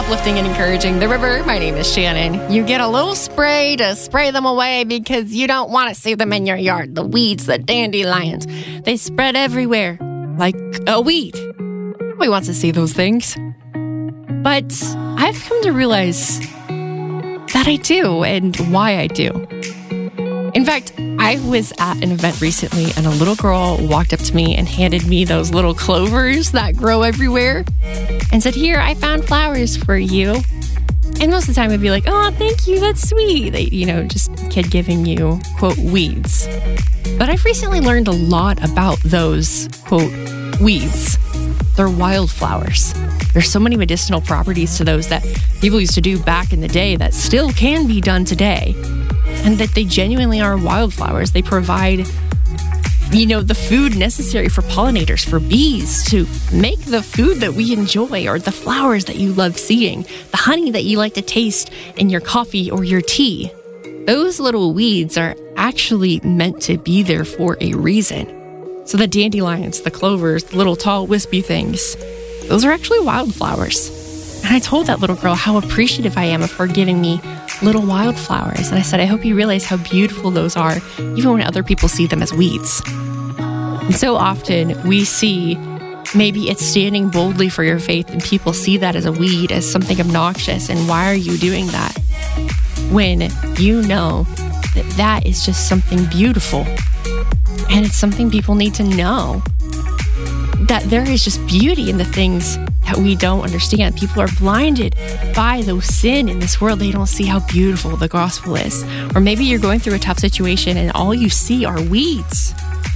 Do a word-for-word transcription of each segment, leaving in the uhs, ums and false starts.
uplifting and encouraging the river. My name is Shannon. You get a little spray to spray them away because you don't want to see them in your yard. The weeds, the dandelions, they spread everywhere like a weed. Nobody wants to see those things. But I've come to realize that I do and why I do. In fact, I was at an event recently and a little girl walked up to me and handed me those little clovers that grow everywhere and said, "Here, I found flowers for you." And most of the time I'd be like, "Oh, thank you, that's sweet." They, you know, just kid giving you, quote, weeds. But I've recently learned a lot about those, quote, weeds. They're wildflowers. There's so many medicinal properties to those that people used to do back in the day that still can be done today. And that they genuinely are wildflowers. They provide, you know, the food necessary for pollinators, for bees to make the food that we enjoy, or the flowers that you love seeing, the honey that you like to taste in your coffee or your tea. Those little weeds are actually meant to be there for a reason. So the dandelions, the clovers, the little tall wispy things, those are actually wildflowers. And I told that little girl how appreciative I am of her giving me little wildflowers. And I said, I hope you realize how beautiful those are, even when other people see them as weeds. And so often we see maybe it's standing boldly for your faith and people see that as a weed, as something obnoxious. And why are you doing that? When you know that that is just something beautiful. And it's something people need to know. That there is just beauty in the things that we don't understand. People are blinded by the sin in this world. They don't see how beautiful the gospel is. Or maybe you're going through a tough situation and all you see are weeds.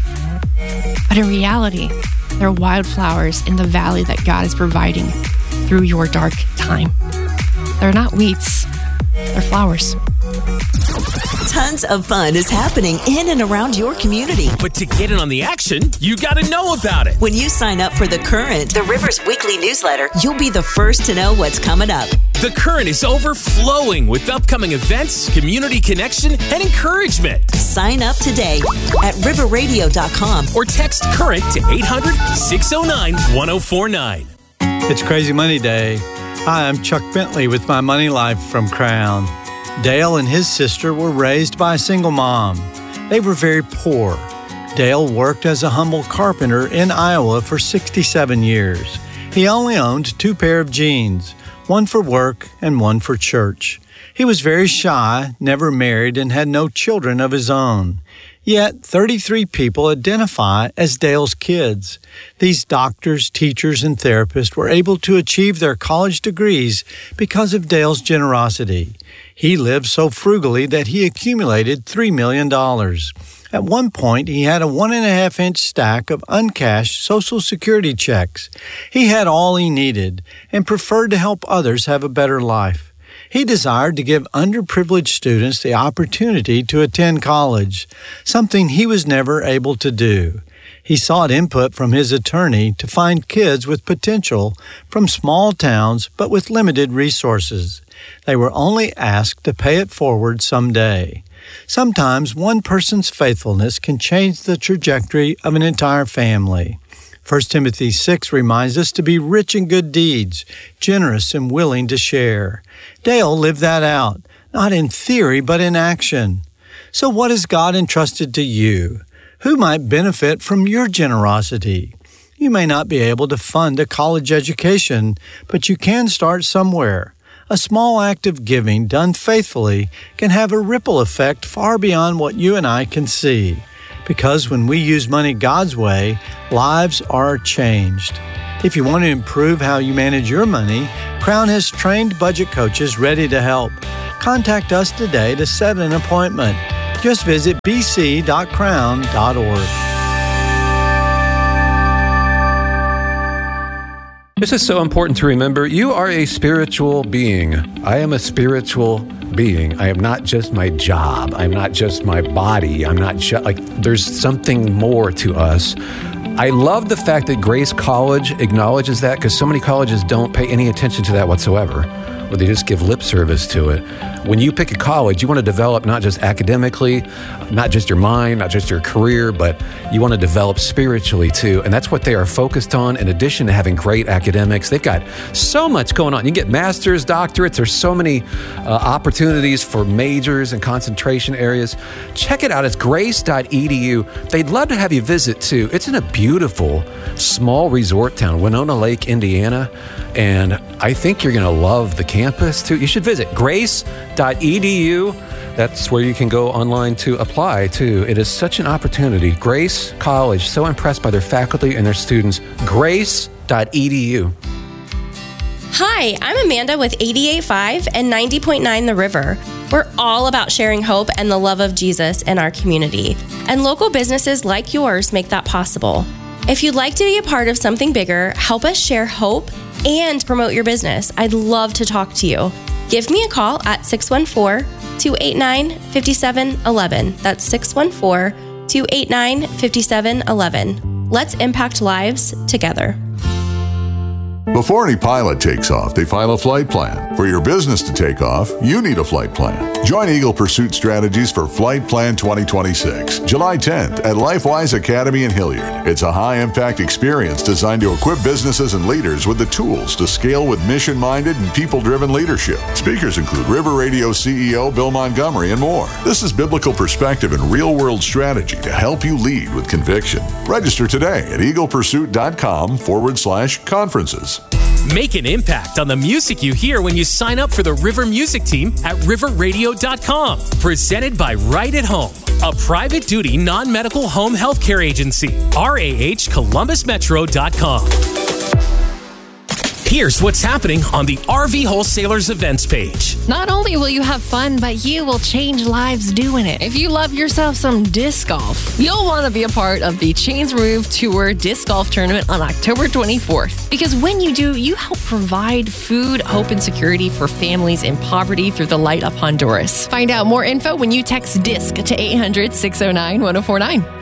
But in reality, there are wildflowers in the valley that God is providing through your dark time. They're not weeds, they're flowers. Tons of fun is happening in and around your community. But to get in on the action, you got to know about it. When you sign up for The Current, the River's weekly newsletter, you'll be the first to know what's coming up. The Current is overflowing with upcoming events, community connection, and encouragement. Sign up today at river radio dot com or text CURRENT to eight hundred, six oh nine, one oh four nine. It's Crazy Money Day. Hi, I'm Chuck Bentley with My Money Life from Crown. Dale and his sister were raised by a single mom. They were very poor. Dale worked as a humble carpenter in Iowa for sixty-seven years. He only owned two pair of jeans, one for work and one for church. He was very shy, never married, and had no children of his own. Yet, thirty-three people identify as Dale's kids. These doctors, teachers, and therapists were able to achieve their college degrees because of Dale's generosity. He lived so frugally that he accumulated three million dollars. At one point, he had a one and a half inch stack of uncashed Social Security checks. He had all he needed and preferred to help others have a better life. He desired to give underprivileged students the opportunity to attend college, something he was never able to do. He sought input from his attorney to find kids with potential from small towns but with limited resources. They were only asked to pay it forward someday. Sometimes one person's faithfulness can change the trajectory of an entire family. First Timothy six reminds us to be rich in good deeds, generous and willing to share. Dale lived that out, not in theory but in action. So what has God entrusted to you? Who might benefit from your generosity? You may not be able to fund a college education, but you can start somewhere. A small act of giving done faithfully can have a ripple effect far beyond what you and I can see. Because when we use money God's way, lives are changed. If you want to improve how you manage your money, Crown has trained budget coaches ready to help. Contact us today to set an appointment. Just visit b c dot crown dot org. This is so important to remember. You are a spiritual being. I am a spiritual being. I am not just my job. I'm not just my body. I'm not just like, there's something more to us. I love the fact that Grace College acknowledges that, because so many colleges don't pay any attention to that whatsoever. or they just give lip service to it. When you pick a college, you want to develop not just academically, not just your mind, not just your career, but you want to develop spiritually too. And that's what they are focused on. In addition to having great academics, they've got so much going on. You can get master's, doctorates. There's so many uh, opportunities for majors and concentration areas. Check it out. It's grace dot e d u. They'd love to have you visit too. It's in a beautiful, small resort town, Winona Lake, Indiana. And I think you're going to love the campus too. You should visit grace dot e d u. That's where you can go online to apply too. It is such an opportunity. Grace College, so impressed by their faculty and their students. grace dot e d u. Hi, I'm Amanda with eighty-eight point five and ninety point nine The River. We're all about sharing hope and the love of Jesus in our community. And local businesses like yours make that possible. If you'd like to be a part of something bigger, help us share hope and promote your business. I'd love to talk to you. Give me a call at six one four, two eight nine, five seven one one. That's six one four, two eight nine, five seven one one. Let's impact lives together. Before any pilot takes off, they file a flight plan. For your business to take off, you need a flight plan. Join Eagle Pursuit Strategies for Flight Plan twenty twenty-six, July tenth at LifeWise Academy in Hilliard. It's a high-impact experience designed to equip businesses and leaders with the tools to scale with mission-minded and people-driven leadership. Speakers include River Radio C E O Bill Montgomery and more. This is biblical perspective and real-world strategy to help you lead with conviction. Register today at eaglepursuit.com forward slash conferences. Make an impact on the music you hear when you sign up for the River Music Team at river radio dot com. Presented by Right at Home, a private duty non-medical home health care agency. R A H Columbus Metro dot com. Here's what's happening on the R V Wholesalers events page. Not only will you have fun, but you will change lives doing it. If you love yourself some disc golf, you'll want to be a part of the Chains Removed Tour Disc Golf Tournament on October twenty-fourth. Because when you do, you help provide food, hope, and security for families in poverty through the Light of Honduras. Find out more info when you text DISC to eight hundred, six oh nine, one oh four nine.